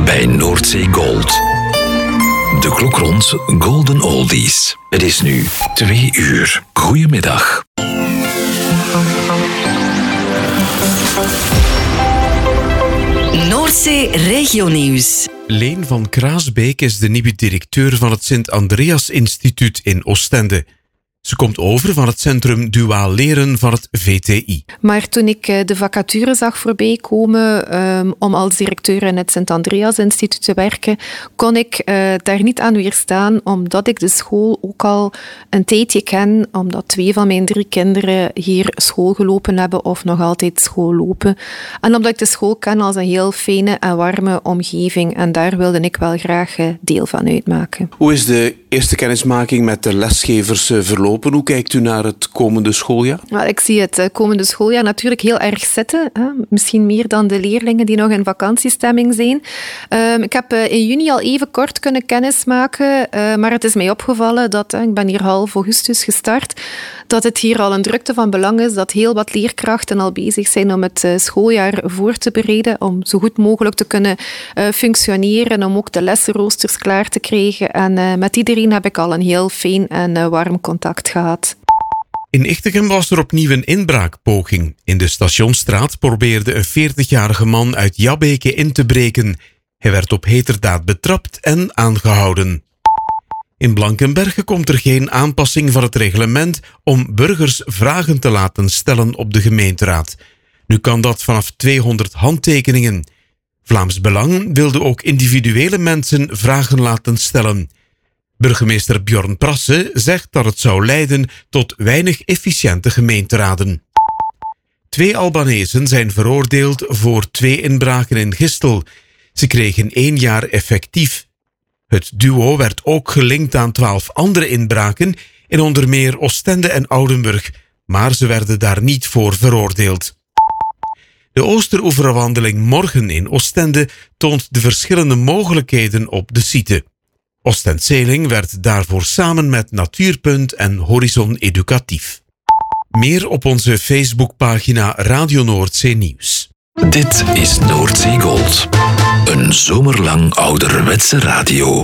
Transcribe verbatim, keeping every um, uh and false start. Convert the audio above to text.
bij Noordzee Gold. De klok rond Golden Oldies. Het is nu twee uur. Goedemiddag. Noordzee Regionieuws. Leen van Kraasbeek is de nieuwe directeur van het Sint-Andreas Instituut in Oostende. Ze komt over van het Centrum Duaal Leren van het V T I. Maar toen ik de vacature zag voorbij komen um, om als directeur in het Sint-Andreas Instituut te werken, kon ik uh, daar niet aan weerstaan, omdat ik de school ook al een tijdje ken, omdat twee van mijn drie kinderen hier school gelopen hebben of nog altijd school lopen. En omdat ik de school ken als een heel fijne en warme omgeving. En daar wilde ik wel graag deel van uitmaken. Hoe is de eerste kennismaking met de lesgevers verlopen? Hoe kijkt u naar het komende schooljaar? Wel, ik zie het komende schooljaar natuurlijk heel erg zitten. Hè? Misschien meer dan de leerlingen die nog in vakantiestemming zijn. Um, ik heb uh, in juni al even kort kunnen kennismaken, uh, maar het is mij opgevallen dat, uh, ik ben hier half augustus gestart, dat het hier al een drukte van belang is, dat heel wat leerkrachten al bezig zijn om het uh, schooljaar voor te bereiden, om zo goed mogelijk te kunnen uh, functioneren, om ook de lessenroosters klaar te krijgen. En uh, met iedereen heb ik al een heel fijn en uh, warm contact gehad. In Ichtegem was er opnieuw een inbraakpoging. In de Stationsstraat probeerde een veertigjarige man uit Jabbeke in te breken. Hij werd op heterdaad betrapt en aangehouden. In Blankenberge komt er geen aanpassing van het reglement om burgers vragen te laten stellen op de gemeenteraad. Nu kan dat vanaf tweehonderd handtekeningen. Vlaams Belang wilde ook individuele mensen vragen laten stellen. Burgemeester Bjorn Prasse zegt dat het zou leiden tot weinig efficiënte gemeenteraden. Twee Albanezen zijn veroordeeld voor twee inbraken in Gistel. Ze kregen één jaar effectief. Het duo werd ook gelinkt aan twaalf andere inbraken in onder meer Oostende en Oudenburg, maar ze werden daar niet voor veroordeeld. De Oosteroeverwandeling morgen in Oostende toont de verschillende mogelijkheden op de site. Oostend-Zeeling werd daarvoor samen met Natuurpunt en Horizon Educatief. Meer op onze Facebookpagina Radio Noordzee Nieuws. Dit is Noordzee Gold. Een zomerlang ouderwetse radio.